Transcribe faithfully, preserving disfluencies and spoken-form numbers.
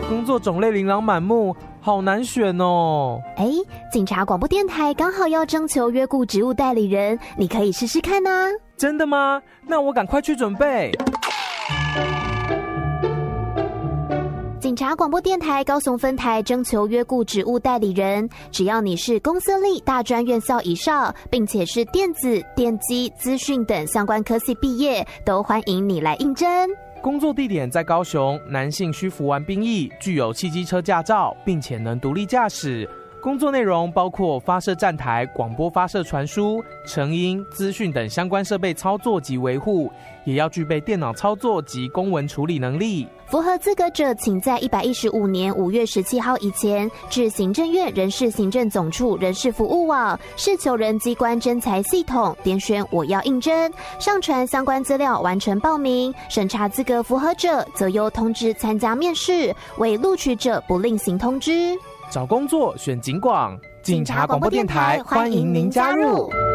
工作种类琳琅满目，好难选哦。 哎，警察广播电台刚好要征求约雇职务代理人，你可以试试看啊。 真的吗？那我赶快去准备。 警察广播电台高雄分台征求约雇职务代理人，只要你是公私立大专院校以上，并且是电子、电机、资讯等相关科系毕业，都欢迎你来应征。 工作地点在高雄，男性需服完兵役，具有汽机车驾照，并且能独立驾驶。工作内容包括发射站台、广播发射传输、成音、资讯等相关设备操作及维护，也要具备电脑操作及公文处理能力。 符合资格者，请在一百一十五年五月十七号以前至行政院人事行政总处人事服务网事求人机关征才系统点选我要应征，上传相关资料完成报名，审查资格符合者则由通知参加面试，为录取者不另行通知。 找工作选警广，警察广播电台欢迎您加入。